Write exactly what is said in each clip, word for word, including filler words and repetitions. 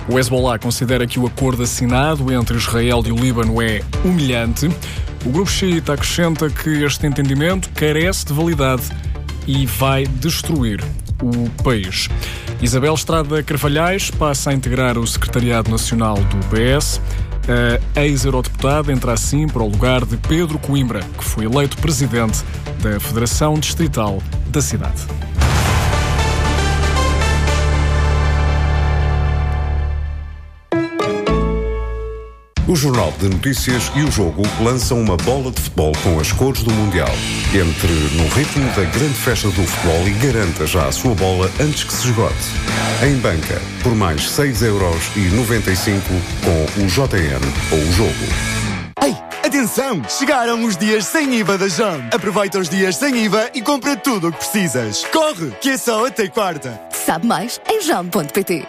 O Hezbollah considera que o acordo assinado entre Israel e o Líbano é humilhante. O grupo xiita acrescenta que este entendimento carece de validade e vai destruir o país. Isabel Estrada Carvalhais passa a integrar o Secretariado Nacional do B S. A ex-eurodeputada entra assim para o lugar de Pedro Coimbra, que foi eleito presidente da Federação Distrital da cidade. O Jornal de Notícias e o Jogo lançam uma bola de futebol com as cores do Mundial. Entre no ritmo da grande festa do futebol e garanta já a sua bola antes que se esgote. Em banca, por mais seis euros e noventa e cinco com o J N ou o Jogo. Ei, atenção! Chegaram os dias sem I V A da Jam. Aproveita os dias sem I V A e compra tudo o que precisas. Corre, que é só até quarta. Sabe mais em jam ponto pt.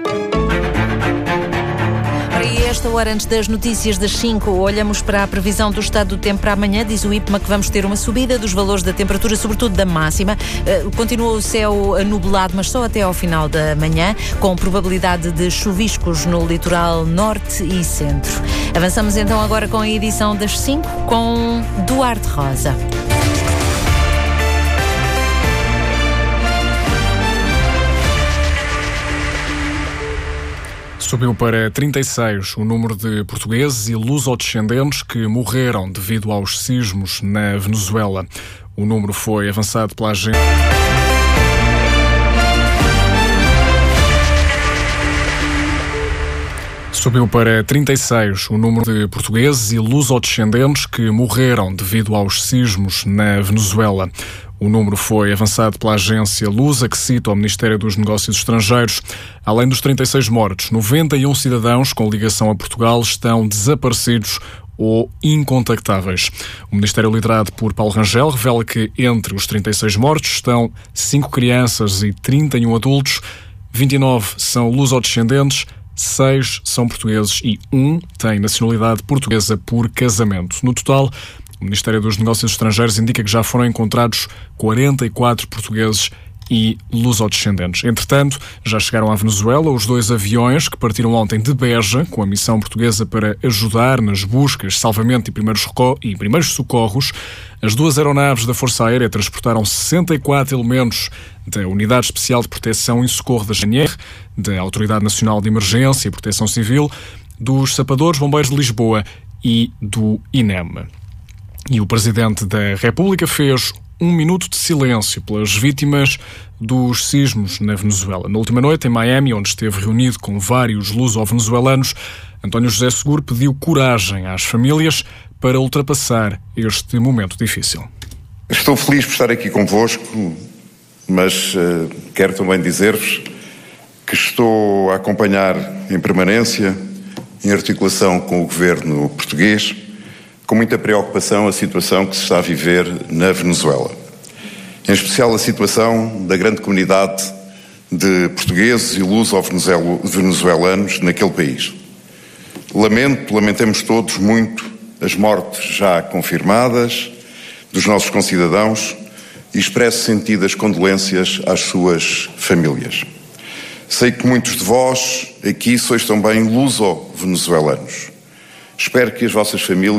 E esta hora, antes das notícias das cinco, olhamos para a previsão do estado do tempo para amanhã. Diz o IPMA que vamos ter uma subida dos valores da temperatura, sobretudo da máxima. Uh, continua o céu nublado, mas só até ao final da manhã, com probabilidade de chuviscos no litoral norte e centro. Avançamos então agora com a edição das cinco, com Duarte Rosa. Subiu para trinta e seis o número de portugueses e lusodescendentes que morreram devido aos sismos na Venezuela. O número foi avançado pela agência. Subiu para trinta e seis o número de portugueses e lusodescendentes que morreram devido aos sismos na Venezuela. O número foi avançado pela agência Lusa, que cita o Ministério dos Negócios Estrangeiros. Além dos trinta e seis mortos, noventa e um cidadãos com ligação a Portugal estão desaparecidos ou incontactáveis. O Ministério, liderado por Paulo Rangel, revela que entre os trinta e seis mortos estão cinco crianças e trinta e um adultos, vinte e nove são lusodescendentes, seis são portugueses e um tem nacionalidade portuguesa por casamento. No total, o Ministério dos Negócios Estrangeiros indica que já foram encontrados quarenta e quatro portugueses e lusodescendentes. Entretanto, já chegaram à Venezuela os dois aviões que partiram ontem de Beja, com a missão portuguesa para ajudar nas buscas, salvamento e primeiros, e primeiros socorros. As duas aeronaves da Força Aérea transportaram sessenta e quatro elementos da Unidade Especial de Proteção e Socorro da G N R, da Autoridade Nacional de Emergência e Proteção Civil, dos Sapadores Bombeiros de Lisboa e do I N E M. E o Presidente da República fez um minuto de silêncio pelas vítimas dos sismos na Venezuela. Na última noite, em Miami, onde esteve reunido com vários luso-venezuelanos, António José Seguro pediu coragem às famílias para ultrapassar este momento difícil. Estou feliz por estar aqui convosco, mas uh, quero também dizer-vos que estou a acompanhar em permanência, em articulação com o governo português, com muita preocupação a situação que se está a viver na Venezuela. Em especial a situação da grande comunidade de portugueses e luso-venezuelanos naquele país. Lamento, lamentemos todos muito as mortes já confirmadas dos nossos concidadãos e expresso sentidas condolências às suas famílias. Sei que muitos de vós aqui sois também luso-venezuelanos. Espero que as vossas famílias